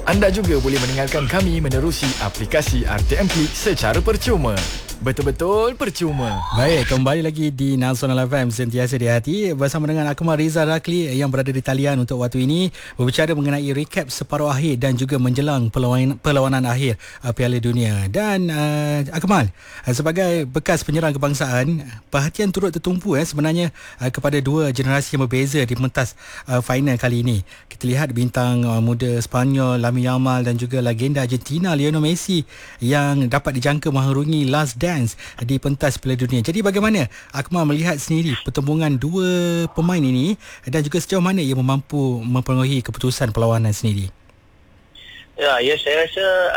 Anda juga boleh mendengarkan kami menerusi aplikasi RTM Klik secara percuma. Betul-betul percuma. Baik, kembali lagi di Nasional FM sentiasa di hati bersama dengan Akmal Rizal Rakli yang berada di talian untuk waktu ini berbicara mengenai recap separuh akhir dan juga menjelang perlawanan akhir Piala Dunia. Dan Akmal, sebagai bekas penyerang kebangsaan, perhatian turut tertumpu sebenarnya kepada dua generasi yang berbeza di pentas final kali ini. Kita lihat bintang muda Sepanyol Lamine Yamal dan juga legenda Argentina Lionel Messi yang dapat dijangka mengharungi last dance di pentas Piala Dunia. Jadi bagaimana Akmal melihat sendiri pertembungan dua pemain ini dan juga sejauh mana ia mampu mempengaruhi keputusan perlawanan sendiri? Ya, saya rasa